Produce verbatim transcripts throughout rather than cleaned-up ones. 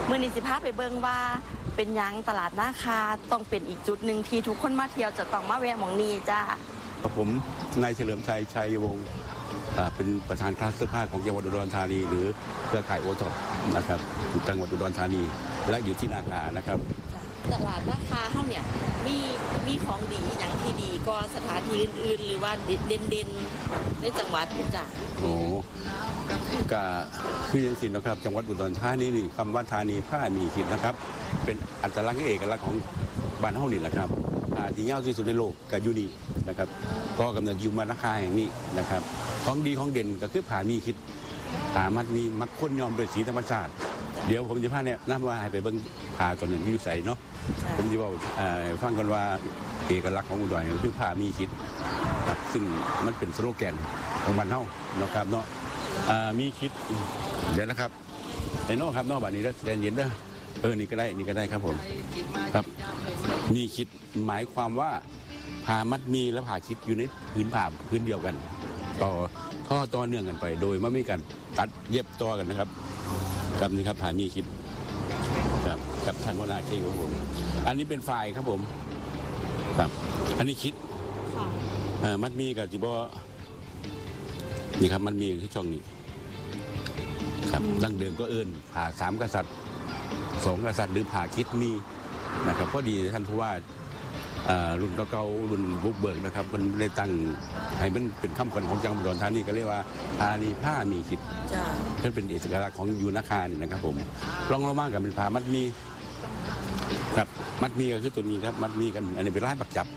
เมื่อนี้สิพาไปเบิ่งว่าเป็นยังตลาดนาคาต้องเป็นอีกจุดหนึ่งที่ทุกคนมาเที่ยวจะต้องมาแวะหมองนี้จ้าผมนายเฉลิมชัยชัยวงศ์เป็นประธานคลาสเตอร์ภาคของจังหวัดอุดรธานีหรือเครือข่ายโอท็อปนะครับจังหวัดอุดรธานีและอยู่ที่นาคานะครับตลาดนาคาเขาเนี่ยมีมีของดีอย่างที่ดีก็สถานที่อื่นๆหรือว่าเด่นๆในจังหวัดจ้ะโอ้ก็คือยังสินนะครับจังหวัดอุดรธานีนี่คำว่าธานีผ้ามีขิดนะครับเป็นอัตลักษณ์เอกลักษณ์ของบ้านเฮานี่แหละครับที่ยาวที่สุดในโลกกับยูนีนะครับก็กำเนิดอยู่มานาคาแห่งนี้นะครับของดีของเด่นก็คือผ้ามีขิดผ้ามัดมีมัดข้นย้อมด้วยสีธรรมชาติเดี๋ยวผมจะพาเนี่ยน้ำว่าให้ไปเบิ้งผ้าก่อนหนึ่งที่อยู่ใส่เนาะผมจะบอกฟังกันว่าเอกลักษณ์ของอุดรคือผ้ามีขิดซึ่งมันเป็นสโลแกนของบ้านเฮานะครับเนาะมีขิดเดี๋ยวนะครับไอ้นอกครับนอกบ้านนี้แล้วแดนเย็นเด้อเออนี่ก็ได้นี่ก็ได้ครับผมครับมีขิดหมายความว่าผ้ามัดมีและผ้าขิดอยู่ในพื้นผ้าพื้นเดียวกันต่อท่อต่อเนื่องกันไปโดยไม่มีการตัดเย็บต่อกันนะครับครับนี่ครับผ้ามีขิดครับกับท่านวนาเก่งของผมอันนี้เป็นฝ่ายครับผมครับอันนี้ขิดมัดมีกับจิบนี่ครับมันมีที่ช่องนี้ครับดั้งเดิมก็เอิญผ่าสามกษัตริย์สองกษัตริย์หรือผ่าคิดมีนะครับก็ดีท่านผู้ว่ารุ่นเก่าๆรุ่นบุกเบิกนะครับมันได้ตั้งให้มันเป็นคำขวัญของจังหวัดอุดรธานีก็เรียกว่าธานีผ้ามีคิดนั่นเป็นเอกลักษณ์ของยูนาคานี่นะครับผมลองลงมากับเป็นผ้ามัดมีครับมัดมีก็คือตัวนี้ครับมัดมีกันอันนี้เป็นลายปักจับ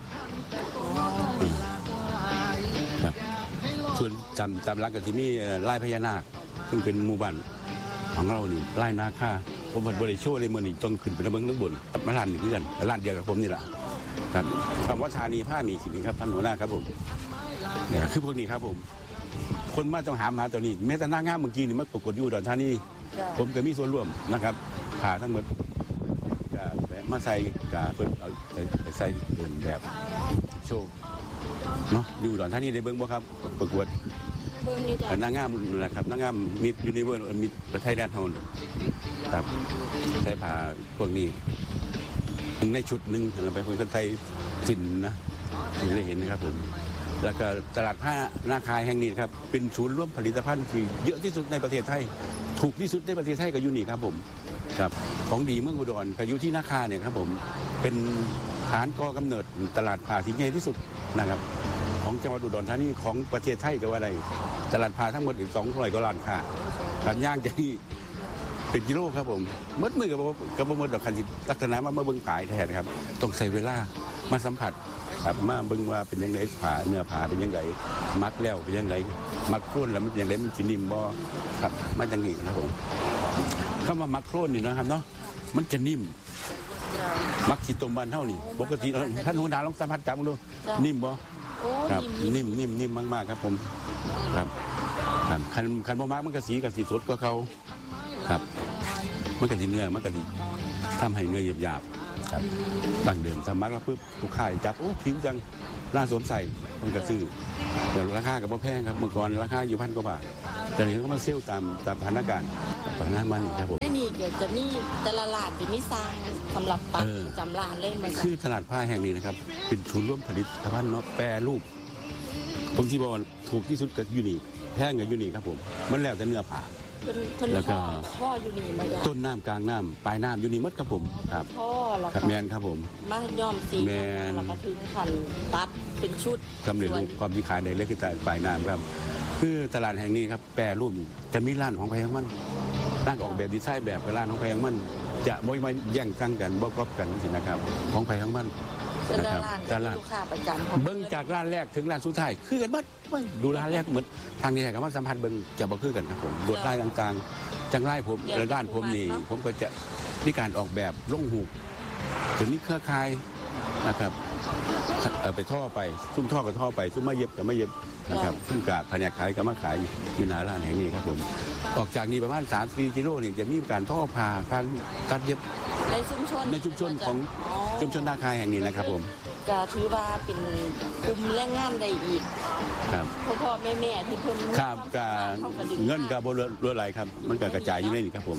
ส่วนจำจำรักกับที่นี่ไล่พญานาคซึ่งเป็นหมู่บ้านของเรานี่ไล่นาคาผมบริโชว์เลยเมื่อนี้ต้องขึ้นไประเบิงนึกบนมาล้านหนึ่งเพื่อนล้านเดียวกับผมนี่แหละครับคำว่าธานีผ้ามีสิ่งนี้ครับท่านหัวหน้าครับผมเนี่ยคือพวกนี้ครับผมคนมาต้องหามาตัวนี้แม้แต่หน้างามเมื่อกี้นี่มาปรากฏอยู่อุดรธานีผมก็มีส่วนร่วมนะครับผ่าทั้งหมดกับมาใส่กับเพิ่นเอาไปใส่เป็นแบบโชว์เนาะอยู่อุดรธานีได้เบิ้งบ่ครับประกวดนางงามนะครับนางงามมียูนิเวอร์มีประเทศแดนเฮาครับใช้ผ้าพวกนี้ในชุดหนึ่งเราไปคนไทยสินนะที่ได้เห็นนะครับผมแล้วก็ตลาดผ้านาคาแห่งนี้ครับเป็นศูนย์รวมผลิตภัณฑ์ที่เยอะที่สุดในประเทศไทยถูกที่สุดในประเทศไทยก็อยู่นี่ครับผมครับของดีเมืองอุดรก็อยู่ที่นาคาเนี่ยครับผมเป็นฐานก่อกำเนิดตลาดผ้าที่ใหญ่ที่สุดนะครับของจังหวัดอุดรธานีของประเทศไทยก็ว่าได้ตลาดผ้าทั้งหมดอีกสองร้อยกว่าล้านค้าการย่างจะนี่เป็นกิโลครับผมมืดมือกับกับมืดดอกคันจิลักษณะมาเมื่อเบิ้งขายแทนครับต้องใส่เวลามาสัมผัสครับมาเบิ้งว่าเป็นยังไงผ่าเนื้อผ่าเป็นยังไงมัดแล้วเป็นยังไงมัดโคลนแล้วมันยังไงมันจินิ่มบ่ครับมาจังนี้ครับผมเข้ามามัดโคลนนี่นะครับเนาะมันจะนิ่มมักขีดตรงบ้านเท่านี่ปกติท่านหัวหน้าลองสัมผัสจับดูนิ่มบ่ครับนิ่มนิ่มนิ่มมากๆครับผมครับคันคันบ่มากมันก็สีกับสีสดก็เขาครับมันก็สีเนื้อมันก็ดีทำให้เนื้อหยาบๆครับดั้งเดิมสมัครแล้วปุ๊บลูกค้าจับโอ้ผิวจังน่าสวมใส่มันก็ซื้อแต่ราคากับบ่แพงครับเมื่อก่อนราคาอยู่พันกว่าบาทแต่นี้เขามาเซลล์ตามตามสถานการณ์สถานการณ์มันครับผมนี่เดี๋ยวจะนี่แต่ละร้านเป็นนิสานสำหรับปักจำร้านเล่นมันคือตลาดผ้าแห่งนี้นะครับเป็นศูนย์ร่วมผลิตภัณฑ์เนาะแปรรูปผมที่บอกถูกที่สุดกับยูนิแพงกับยูนิครับผมมันแล้วแต่เนื้อผ้าแล้วก็พ่อยูนิมาต้นน้ำกลางน้ำปลายน้ำยูนิมัดครับผมครับพ่อแล้วก็แมนครับผมมาย่อมสีแมนแล้วก็ถึงขันตัดเป็นชุดสำเร็จรูปความที่ขายในเล็กแต่ปลายน้ำครับคือตลาดแห่งนี้ครับแปรรูปจะมีร้านของแพงมันร้านออกแบบดีไซน์แบบกับร้านของแพงมันจะไม่ไม่แย่งกันกันบ่กอบกันสินะครับของแพงมันนะครับตลาดเบิ้งจากร้านแรกถึงร้านสุดท้ายคือกันบัดดูร้านแรกเหมือนทางนี้กับว่าสัมผัสเบิ้งจะบ่คือกันครับผมลวดลายต่างๆจังไรผมและด้านผมนี่ผมก็จะมีการออกแบบลงหูถึงนี้เครือข่ายนะครับไปท่อไปซุ้มท่อกับท่อไปซุ้มมาเย็บกับมาเย็บนะครับซึ่งกาดแผนกขายกับมาขายอยู่หน้าร้านแห่งนี้ครับผมออกจากนี้ประมาณสามสี่กิโลนี่จะมีการท่อผ่าการตัดเย็บในชุมชนในชุมชนของชุมชนนาคาแห่งนี้นะครับผมก็ถือว่าเป็นกลุ่มแรงงานได้อีกครับพ่อพ่อแม่แม่ที่เพิ่นครับการเงินกับบริวารไหลครับมันก็กระจายอยู่ในนี้ครับผม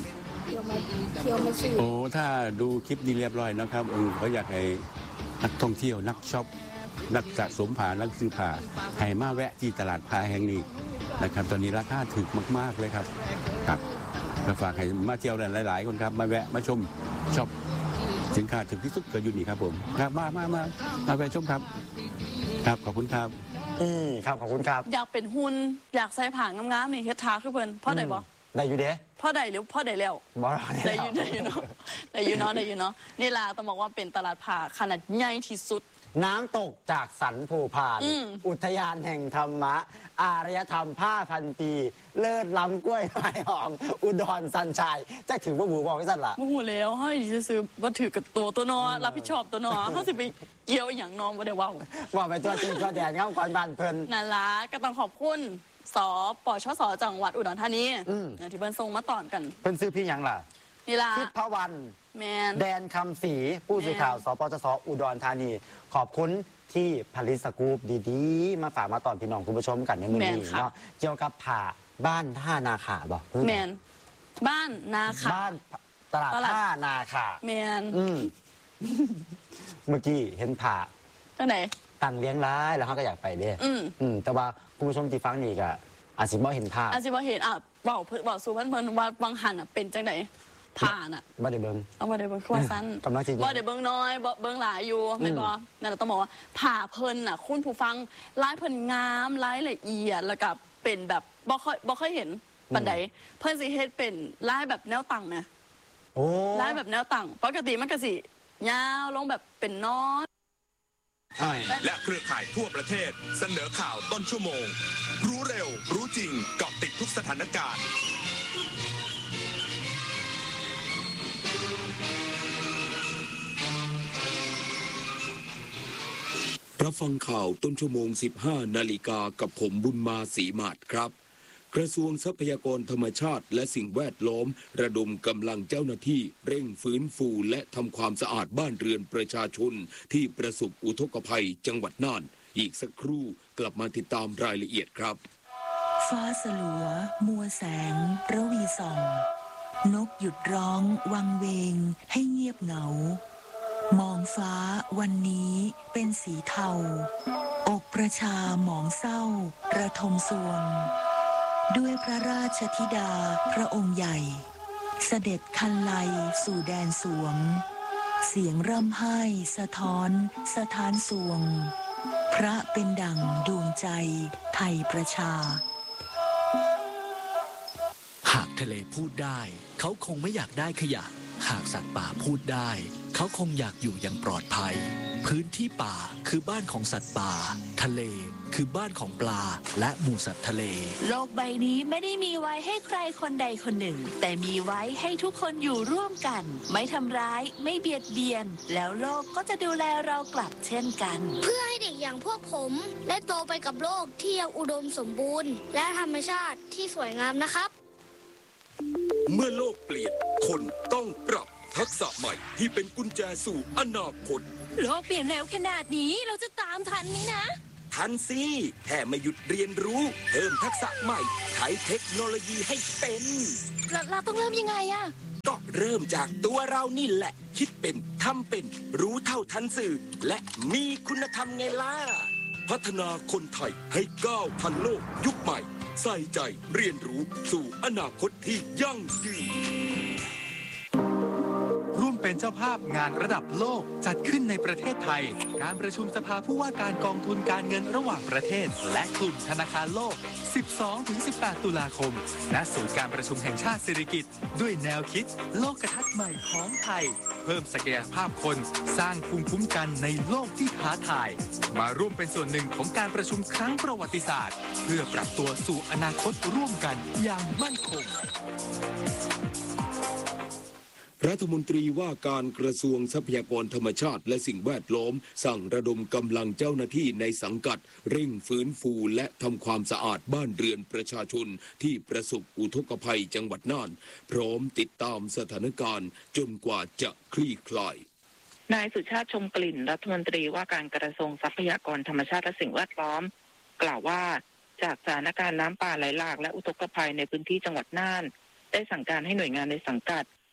ที่ยวมาเที่ยวมาซื้อโอ้ถ้าดูคลิปนี้เรียบร้อยนะครับเออเขาอยากให้นักท่องเที่ยวนักช็อปนักสะสมผ้านักซื้อผ้าให้มาแวะที่ตลาดผ้าแห่งนี้นะครับตอนนี้ราคาถูกมากๆเลยครับครับก็ฝากให้มาเที่ยวกันหลายๆคนครับมาแวะมาชมช็อปสินค้าถึงที่สุดก็อยู่นี่ครับผมครับมามามามาแวะชมครับครับขอบคุณครับอืมครับขอบคุณครับอยากเป็นหุ่นอยากใส่ผ้างามๆนี่เฮ็ดทาคือเพิ่นพ่อได้บ่ได้อยู่เด้พ่อได้หรือพ่อได้แล้วบ่ได้อยู่ได้อยู่เนาะได้อยู่เนาะได้อยู่เนาะนี่ล่ะต้องบอกว่าเป็นตลาดผ้าขนาดใหญ่ที่สุดน้ำตกจากสันภูพานอืมอุทยานแห่งธรรมะ อารยธรรมผ้าพันปี เลิศล้ำกล้วยไม้หอม อุดรสันชัยจะถือว่าหมูบอกไว้สั่นล่ะบ่ฮู้แล้วเฮ้ยสิซื้อบ่ถือกับตัวตัวเนาะรับผิดชอบตัวเนาะเฮาสิไปเกี่ยวอีหยังเนาะบ่ได้เว้าว่าไปตัวจริงตัวแดนเข้าก่อนบ้านเพิ่นนั่นล่ะก็ต้องขอบคุณสปชสจังหวัดอุดรธานีอืมที่เพิ่นส่งมาตอนกันเพิ่นซื้อพี่หยังล่ะนี่ล่ะทิพวรรณแม่นแดนคำศรีผู้สื่อข่าวสปจสอุดรธานี ขอบคุณที่ผลิตสกู๊ปดีๆ มาฝากมาตอนพี่น้องคุณผู้ชมกันในมือนี้เนาะเกี่ยวกับผ่าบ้านท่านาขาบอกแม่นบ้านนาขาบ้านตลาดตลาดท่านาขาแม่นอืมเมื่อกี้เห็นผ่าจังได๋ตั้งเลี้ยงร้ายแล้วเขาก็อยากไปเด้อืมอืมแต่ว่าคุณผู้ชมที่ฟังนี่ก็อาจสิบ่เห็นภาพอาจสิบ่เห็นอ่ะเว้าเพิ่นเว้าสู่เพิ่นเพิ่นว่าบางหันอ่ะเป็นจังได๋ผ่านอ่ะบ่ได้เบิ่งเอาบ่ได้เบิ่งคือว่าสั้นกำลังสิบ่ได้เบิ่งน้อยบ่เบิ่งหลายอยู่แม่นบ่นั่นแหละต้องบอกว่าผ่าเพิ่นน่ะคุณผู้ฟังลายเพิ่นงามรายละเอียดแล้วก็เป็นแบบบ่ค่อยบ่ค่อยเห็นปานใดเพิ่นสิเฮ็ดเป็นลายแบบแนวตั้งนะโอ้ลายแบบแนวตั้งปกติมันก็สิยาวลงแบบเป็นนอนและเครือข่ายทั่วประเทศเสนอข่าวต้นชั่วโมง รู้เร็ว รู้จริงเกาะติดทุกสถานการณ์รับฟังข่าวต้นชั่วโมง สิบห้า นาฬิกากับผมบุญมาศรีมาศครับ กระทรวงทรัพยากรธรรมชาติและสิ่งแวดล้อมระดมกำลังเจ้าหน้าที่เร่งฟื้นฟูและทำความสะอาดบ้านเรือนประชาชนที่ประสบอุทกภัยจังหวัดน่าน อีกสักครู่กลับมาติดตามรายละเอียดครับฟ้าสลัวมัวแสงระวีส่องนกหยุดร้องวังเวงให้เงียบเหงามองฟ้าวันนี้เป็นสีเทาอกประชาหมองเศร้าระทมสวงด้วยพระราชธิดาพระองค์ใหญ่เสด็จคันไลสู่แดนสวงเสียงร่ำไห้สะท้อนสถานสวงพระเป็นดั่งดวงใจไทยประชาหากทะเลพูดได้เขาคงไม่อยากได้ขยะหากสัตว์ป่าพูดได้เขาคงอยากอยู่อย่างปลอดภัยพื้นที่ป่าคือบ้านของสัตว์ป่าทะเลคือบ้านของปลาและหมู่สัตว์ทะเลโลกใบนี้ไม่ได้มีไว้ให้ใครคนใดคนหนึ่งแต่มีไว้ให้ทุกคนอยู่ร่วมกันไม่ทำร้ายไม่เบียดเบียนแล้วโลกก็จะดูแลเรากลับเช่นกันเพื่อให้เด็กอย่างพวกผมได้โตไปกับโลกที่ยังอุดมสมบูรณ์และธรรมชาติที่สวยงามนะครับเมื่อโลกเปลี่ยนคนต้องปรับทักษะใหม่ที่เป็นกุญแจสู่อนาคตโลกเปลี่ยนเร็วขนาดนี้เราจะตามทันไหมนะทันสิแค่ไม่หยุดเรียนรู้เพิ่มทักษะใหม่ใช้เทคโนโลยีให้เป็นเราเราต้องเริ่มยังไงอะก็เริ่มจากตัวเรานี่แหละ คิดเป็นทำเป็นรู้เท่าทันสื่อ และมีคุณธรรมไงล่ะ พัฒนาคนไทยให้ก้าวทันโลกยุคใหม่ ใส่ใจเรียนรู้สู่อนาคตที่ยั่งยืนร่วมเป็นเจ้าภาพงานระดับโลกจัดขึ้นในประเทศไทยการประชุมสภาผู้ว่าการกองทุนการเงินระหว่างประเทศและกลุ่มธนาคารโลก สิบสองถึงสิบแปด ตุลาคมณศูนย์การประชุมแห่งชาติสิริกิติ์ด้วยแนวคิดโลกทัศน์ใหม่ของไทยเพิ่มศักยภาพคนสร้างภูมิคุ้มกันในโลกที่ท้าทายมาร่วมเป็นส่วนหนึ่งของการประชุมครั้งประวัติศาสตร์เพื่อปรับตัวสู่อนาคตร่วมกันอย่างมั่นคงรัฐมนตรีว่าการกระทรวงทรัพยากรธรรมชาติและสิ่งแวดล้อมสั่งระดมกำลังเจ้าหน้าที่ในสังกัดเร่งฟื้นฟูและทำความสะอาดบ้านเรือนประชาชนที่ประสบอุทกภัยจังหวัดน่านพร้อมติดตามสถานการณ์จนกว่าจะคลี่คลายนายสุชาติชมกลิ่นรัฐมนตรีว่าการกระทรวงทรัพยากรธรรมชาติและสิ่งแวดล้อมกล่าวว่าจากสถานการณ์น้ำป่าไหลหลากและอุทกภัยในพื้นที่จังหวัดน่านได้สั่งการให้หน่วยงานในสังกัด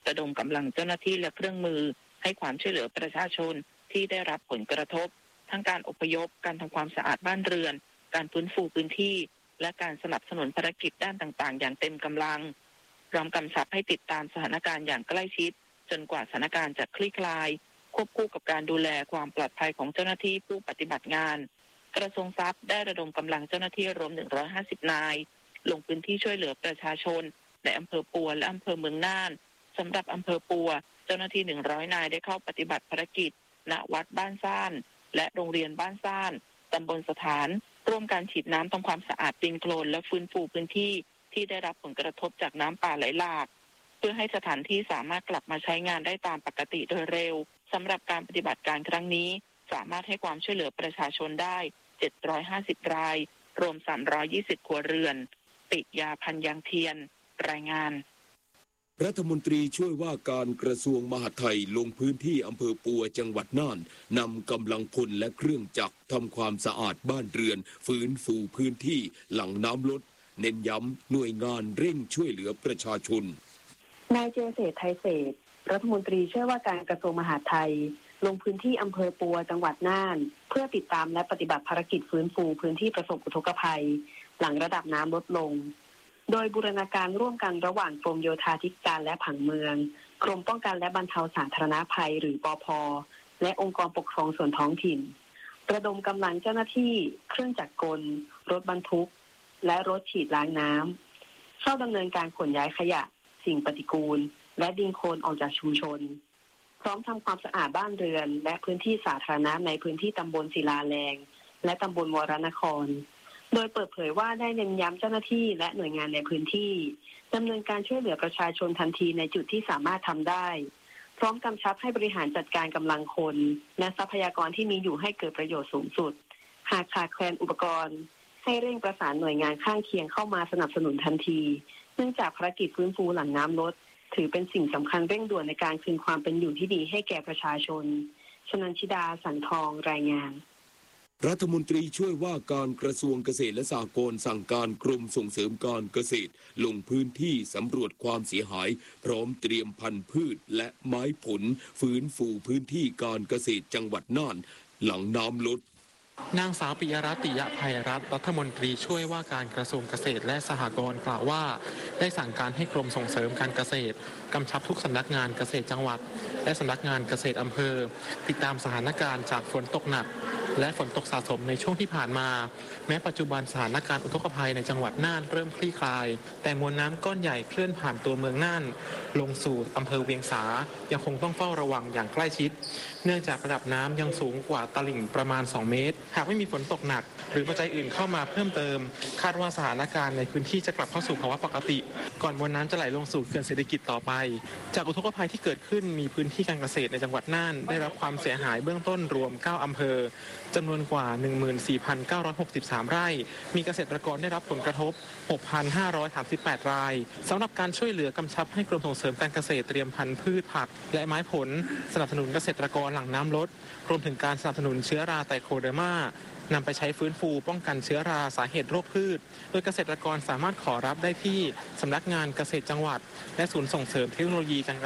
ระดมกำลังเจ้าหน้าที่และเครื่องมือให้ความช่วยเหลือประชาชนที่ได้รับผลกระทบทั้งการอพยพการทำความสะอาดบ้านเรือนการฟื้นฟูพื้นที่และการสนับสนุนภารกิจด้านต่างๆอย่างเต็มกำลังพร้อมกำชับให้ติดตามสถานการณ์อย่างใกล้ชิดจนกว่าสถานการณ์จะคลี่คลายควบคู่กับการดูแลความปลอดภัยของเจ้าหน้าที่ผู้ปฏิบัติงานกระทรวงทรัพย์ได้ระดมกำลังเจ้าหน้าที่รวมหนึ่งร้อยห้าสิบนายลงพื้นที่ช่วยเหลือประชาชนในอำเภอปัวและอำเภอเมืองน่านสำหรับอำเภอปัวเจ้าหน้าที่หนึ่งร้อยนายได้เข้าปฏิบัติภารกิจณวัดบ้านซ่านและโรงเรียนบ้านซ่านตำบลสถานร่วมการฉีดน้ำทำความสะอาดดินโคลนและฟื้นฟูพื้นที่ที่ได้รับผลกระทบจากน้ำป่าไหลหลากเพื่อให้สถานที่สามารถกลับมาใช้งานได้ตามปกติโดยเร็วสำหรับการปฏิบัติการครั้งนี้สามารถให้ความช่วยเหลือประชาชนได้เจ็ดร้อยห้าสิบรายรวมสามร้อยยี่สิบครัวเรือนปิยาพันยังเทียนรายงานรัฐมนตรีช่วยว่าการกระทรวงมหาดไทยลงพื้นที่อำเภอปัวจังหวัดน่านนำกำลังพลและเครื่องจักรทำความสะอาดบ้านเรือนฟื้นฟูพื้นที่หลังน้ำลดเน้นย้ำหน่วยงานเร่งช่วยเหลือประชาชนนายเจษฎไทยเศรษฐ์รัฐมนตรีช่วยว่าการกระทรวงมหาดไทยลงพื้นที่อำเภอปัวจังหวัดน่านเพื่อติดตามและปฏิบัติภารกิจฟื้นฟูพื้นที่ประสบอุทกภัยหลังระดับน้ำลดลงโดยบูรณาการร่วมกันระหว่างกรมโยธาธิการและผังเมืองกรมป้องกันและบรรเทาสาธารณภัยหรือปภ.และองค์กรปกครองส่วนท้องถิ่นระดมกำลังเจ้าหน้าที่เครื่องจักรกลรถบรรทุกและรถฉีดล้างน้ำเข้าดำเนินการขนย้ายขยะสิ่งปฏิกูลและดินโคลนออกจากชุมชนพร้อมทำความสะอาดบ้านเรือนและพื้นที่สาธารณะในพื้นที่ตำบลศิลาแรงและตำบลวรนครโดยเปิดเผยว่าได้เน้นย้ำเจ้าหน้าที่และหน่วยงานในพื้นที่ดำเนินการช่วยเหลือประชาชนทันทีในจุดที่สามารถทำได้พร้อมกำชับให้บริหารจัดการกำลังคนและทรัพยากรที่มีอยู่ให้เกิดประโยชน์สูงสุดหากขาดแคลนอุปกรณ์ให้เร่งประสานหน่วยงานข้างเคียงเข้ามาสนับสนุนทันทีเนื่องจากภารกิจฟื้นฟูหลังน้ำลดถือเป็นสิ่งสำคัญเร่งด่วนในการคืนความเป็นอยู่ที่ดีให้แก่ประชาชนชนันชิดาสังทองรายงานรัฐมนตรีช่วยว่าการกระทรวงเกษตรและสหกรณ์สั่งการกรมส่งเสริมการเกษตรลงพื้นที่สำรวจความเสียหายพร้อมเตรียมพันธุ์พืชและไม้ผลฟื้นฟูพื้นที่การเกษตรจังหวัดน่านหลังน้ำลดนางสาวปิยรัตน์ ติยภัยรัตน์รัฐมนตรีช่วยว่าการกระทรวงเกษตรและสหกรณ์กล่าวว่าได้สั่งการให้กรมส่งเสริมการเกษตรกำชับทุกสำนักงานเกษตรจังหวัดและสำนักงานเกษตรอำเภอติดตามสถานการณ์จากฝนตกหนักและฝนตกสะสมในช่วงที่ผ่านมาแม้ปัจจุบันสถานการณ์อุทกภัยในจังหวัดน่านเริ่มคลี่คลายแต่มวลน้ำก้อนใหญ่เคลื่อนผ่านตัวเมืองน่านลงสู่อำเภอเวียงสายังคงต้องเฝ้าระวังอย่างใกล้ชิดเนื่องจากระดับน้ำยังสูงกว่าตลิ่งประมาณสองเมตรหากไม่มีฝนตกหนักหรือปัจจัยอื่นเข้ามาเพิ่มเติมคาดว่าสถานการณ์ในพื้นที่จะกลับเข้าสู่ภาวะปกติก่อนมวลน้ำจะไหลลงสู่เขื่อนเศรษฐกิจต่อไปจากอุทกภัยที่เกิดขึ้นมีพื้นที่การเกษตรในจังหวัดน่านได้รับความเสียหายเบื้องต้นรวมเก้าอำเภอจำนวนกว่า หนึ่งหมื่นสี่พันเก้าร้อยหกสิบสาม ไร่มีเกษตรกรได้รับผลกระทบ หกพันห้าร้อยสามสิบแปด รายสำหรับการช่วยเหลือกำชับให้กรมส่งเสริมการเกษตรเตรียมพันธุ์พืชผักและไม้ผลสนับสนุนเกษตรกรหลังน้ำลดรวมถึงการสนับสนุนเชื้อราไตโคเดอร์มานำไปใช้ฟื้นฟูป้องกันเชื้อราสาเหตุโรคพืชโดยเกษตรกรสามารถขอรับได้ที่สำนักงานเกษตรจังหวัดและศูนย์ส่งเสริมเทคโนโลยีการ